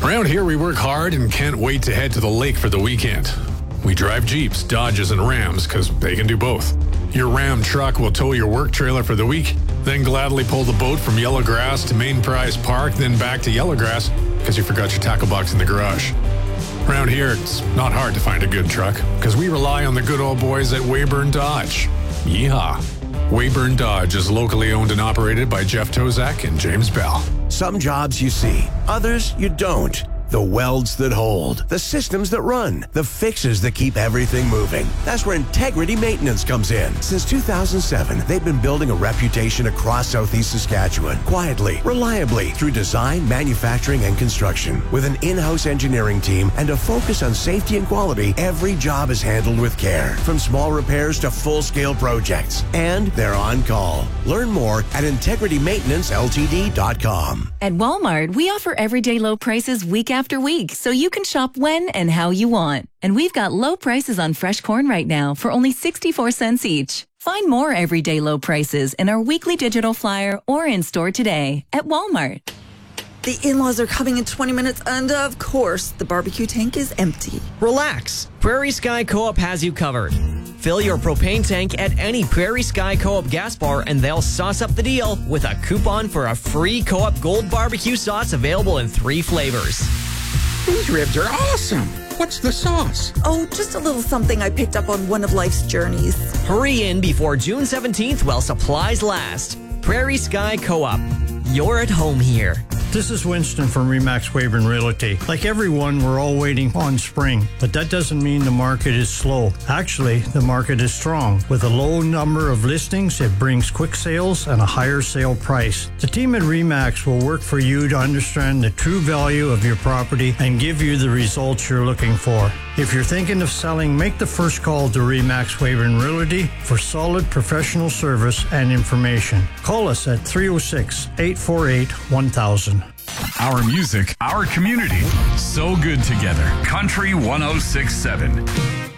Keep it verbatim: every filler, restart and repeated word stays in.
Around here, we work hard and can't wait to head to the lake for the weekend. We drive Jeeps, Dodges, and Rams because they can do both. Your Ram truck will tow your work trailer for the week, then gladly pull the boat from Yellowgrass to Main Prize Park, then back to Yellowgrass because you forgot your tackle box in the garage. Around here, it's not hard to find a good truck because we rely on the good old boys at Weyburn Dodge. Yeehaw. Weyburn Dodge is locally owned and operated by Jeff Tozak and James Bell. Some jobs you see, others you don't. The welds that hold, the systems that run, the fixes that keep everything moving. That's where Integrity Maintenance comes in. Since two thousand seven, they've been building a reputation across Southeast Saskatchewan, quietly, reliably, through design, manufacturing, and construction. With an in-house engineering team and a focus on safety and quality, every job is handled with care, from small repairs to full-scale projects. And they're on call. Learn more at integrity maintenance l t d dot com. At Walmart, we offer everyday low prices week after week, so you can shop when and how you want. And we've got low prices on fresh corn right now for only sixty-four cents each. Find more everyday low prices in our weekly digital flyer or in store today at Walmart. The in-laws are coming in twenty minutes, and of course, the barbecue tank is empty. Relax. Prairie Sky Co-op has you covered. Fill your propane tank at any Prairie Sky Co-op gas bar and they'll sauce up the deal with a coupon for a free Co-op Gold barbecue sauce available in three flavors. These ribs are awesome. What's the sauce? Oh, just a little something I picked up on one of life's journeys. Hurry in before June seventeenth while supplies last. Prairie Sky Co-op. You're at home here. This is Winston from Remax Weyburn Realty. Like everyone, we're all waiting on spring, but that doesn't mean the market is slow. Actually, the market is strong. With a low number of listings, it brings quick sales and a higher sale price. The team at Remax will work for you to understand the true value of your property and give you the results you're looking for. If you're thinking of selling, make the first call to Remax Weyburn Realty for solid professional service and information. Call us at three oh six, eight four eight, one thousand. Our music, our community, so good together. Country one oh six point seven.